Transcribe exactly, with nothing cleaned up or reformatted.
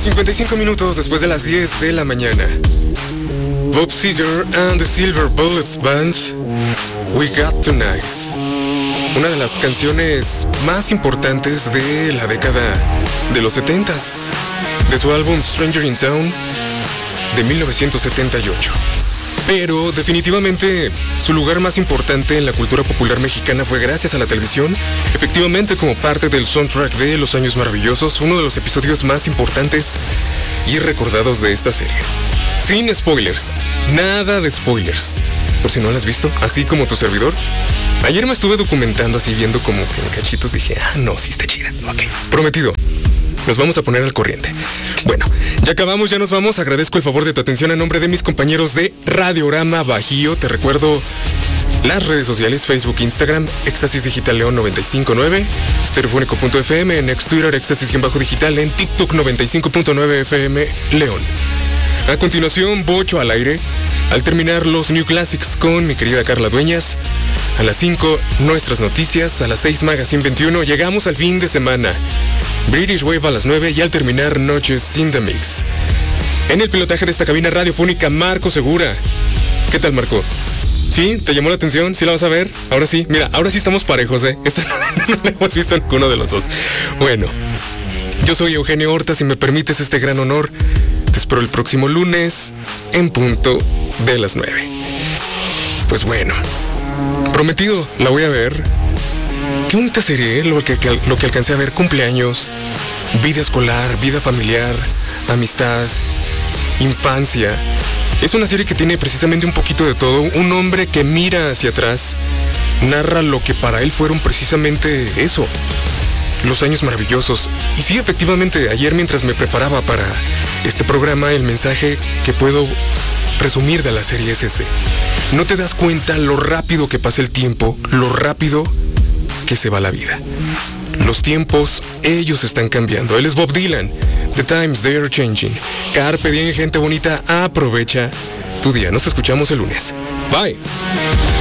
cincuenta y cinco minutos después de las diez de la mañana. Bob Seger and the Silver Bullet Band, We Got Tonight. Una de las canciones más importantes de la década de los setentas, de su álbum Stranger in Town de mil novecientos setenta y ocho. Pero definitivamente su lugar más importante en la cultura popular mexicana fue gracias a la televisión, efectivamente como parte del soundtrack de Los Años Maravillosos, uno de los episodios más importantes y recordados de esta serie. Sin spoilers, nada de spoilers, por si no lo has visto, así como tu servidor. Ayer me estuve documentando así, viendo como que en cachitos, dije, ah, no, sí está chida, ok, prometido. Nos vamos a poner al corriente. Bueno, ya acabamos, ya nos vamos. Agradezco el favor de tu atención a nombre de mis compañeros de Radiorama Bajío. Te recuerdo las redes sociales, Facebook, Instagram, Éxtasis Digital León noventa y cinco punto nueve, Estereofónico punto efe eme, en ex Twitter, Éxtasis-Digital, en TikTok noventa y cinco punto nueve efe eme León. A continuación, Bocho al aire. Al terminar los New Classics con mi querida Carla Dueñas. A las cinco, nuestras noticias. A las seis, Magazine veintiuno. Llegamos al fin de semana. British Wave a las nueve y al terminar, Noches in the Mix. En el pilotaje de esta cabina radiofónica, Marco Segura. ¿Qué tal, Marco? ¿Sí? ¿Te llamó la atención? ¿Sí la vas a ver? Ahora sí. Mira, ahora sí estamos parejos, ¿eh? Esta no la hemos visto ninguno de los dos. Bueno, yo soy Eugenio Horta. Si me permites este gran honor, te espero el próximo lunes en punto de las nueve. Pues bueno, prometido, la voy a ver. Qué bonita serie, ¿eh? lo, que, que, lo que alcancé a ver. Cumpleaños, vida escolar, vida familiar, amistad, infancia. Es una serie que tiene precisamente un poquito de todo. Un hombre que mira hacia atrás narra lo que para él fueron precisamente eso, los años maravillosos. Y sí, efectivamente, ayer mientras me preparaba para este programa, el mensaje que puedo resumir de la serie es ese. No te das cuenta lo rápido que pasa el tiempo, lo rápido que se va la vida. Los tiempos, ellos están cambiando. Él es Bob Dylan. The times, they are changing. Carpe diem, gente bonita, aprovecha tu día. Nos escuchamos el lunes. Bye.